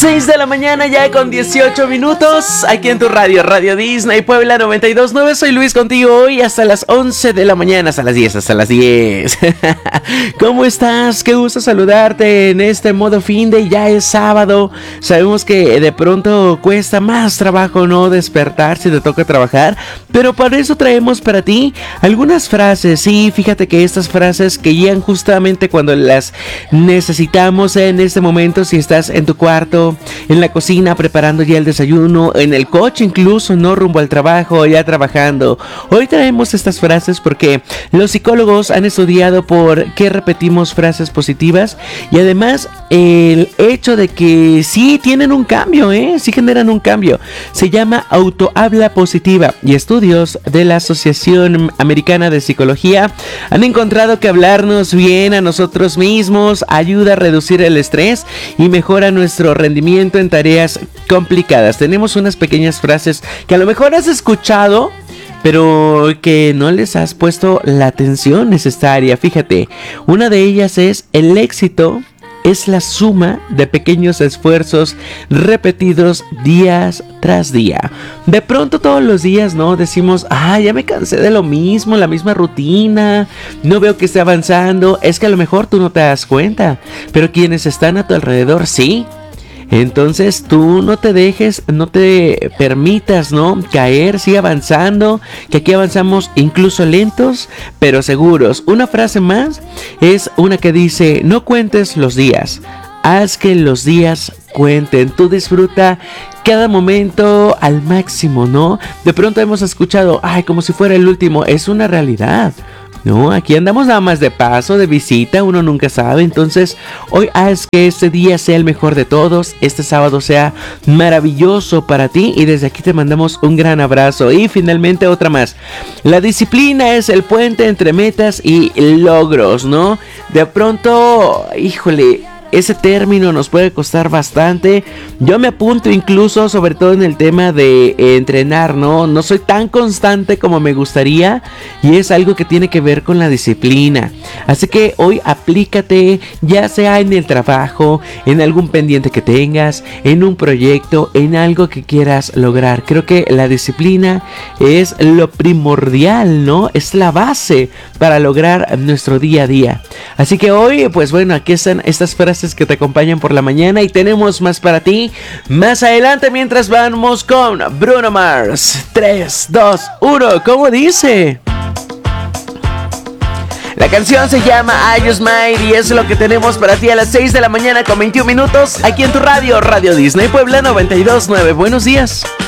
6 de la mañana ya con 18 minutos, aquí en tu radio, Radio Disney Puebla 92.9. Soy Luis contigo hoy hasta las 11 de la mañana, hasta las 10. ¿Cómo estás? Qué gusto saludarte en este modo fin de, ya es sábado. Sabemos que de pronto cuesta más trabajo no despertar si te toca trabajar, pero para eso traemos para ti algunas frases. Sí, fíjate que estas frases que llegan justamente cuando las necesitamos en este momento, si estás en tu cuarto, en la cocina preparando ya el desayuno, en el coche incluso, no rumbo al trabajo, ya trabajando. Hoy traemos estas frases porque los psicólogos han estudiado por qué repetimos frases positivas y además el hecho de que sí tienen un cambio, sí generan un cambio. Se llama autohabla positiva y estudios de la Asociación Americana de Psicología han encontrado que hablarnos bien a nosotros mismos ayuda a reducir el estrés y mejora nuestro rendimiento en tareas complicadas. Tenemos unas pequeñas frases que a lo mejor has escuchado, pero que no les has puesto la atención necesaria. Fíjate, una de ellas es: el éxito es la suma de pequeños esfuerzos repetidos días tras día. De pronto todos los días, ¿no? Decimos, ya me cansé de lo mismo, la misma rutina, no veo que esté avanzando. Es que a lo mejor tú no te das cuenta, pero quienes están a tu alrededor sí. Entonces tú no te dejes, no te permitas, ¿no? Caer, sigue avanzando, que aquí avanzamos incluso lentos, pero seguros. Una frase más es una que dice: no cuentes los días, haz que los días cuenten. Tú disfruta cada momento al máximo, ¿no? De pronto hemos escuchado, como si fuera el último. Es una realidad. No, aquí andamos nada más de paso, de visita, uno nunca sabe. Entonces, hoy haz que este día sea el mejor de todos, este sábado sea maravilloso para ti y desde aquí te mandamos un gran abrazo. Y finalmente otra más: la disciplina es el puente entre metas y logros, ¿no? De pronto, híjole, ese término nos puede costar bastante. Yo me apunto incluso, sobre todo en el tema de entrenar, ¿no? No soy tan constante como me gustaría y es algo que tiene que ver con la disciplina. Así que hoy aplícate, ya sea en el trabajo, en algún pendiente que tengas, en un proyecto, en algo que quieras lograr. Creo que la disciplina es lo primordial, ¿no? Es la base para lograr nuestro día a día. Así que hoy, pues bueno, aquí están estas frases que te acompañan por la mañana y tenemos más para ti más adelante mientras vamos con Bruno Mars. 3, 2, 1, ¿cómo dice? La canción se llama I Just Might y es lo que tenemos para ti a las 6 de la mañana con 21 minutos aquí en tu radio, Radio Disney Puebla 92.9. Buenos días.